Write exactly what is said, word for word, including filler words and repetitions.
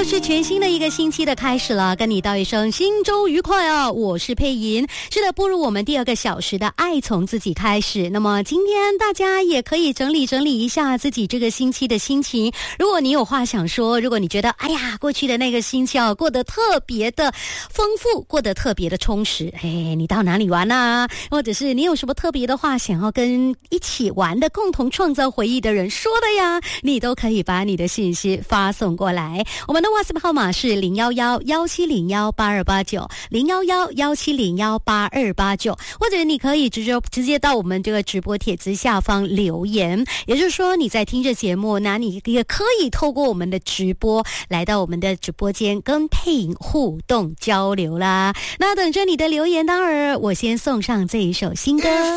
又是全新的一个星期的开始了，跟你道一声新周愉快啊！我是佩莹。是的，步入我们第二个小时的爱从自己开始。那么今天大家也可以整理整理一下自己这个星期的心情。如果你有话想说，如果你觉得哎呀过去的那个星期啊过得特别的丰富，过得特别的充实，哎，你到哪里玩啊？或者是你有什么特别的话想要跟一起玩的共同创造回忆的人说的呀，你都可以把你的信息发送过来。我们的 WhatsApp 号码是零一一一七零一八二八九 零一一一七零一八二八九，或者你可以直接直接到我们这个直播帖子下方留言。也就是说你在听这节目，那你也可以透过我们的直播来到我们的直播间跟佩影互动交流啦。那等着你的留言，当然我先送上这一首新歌。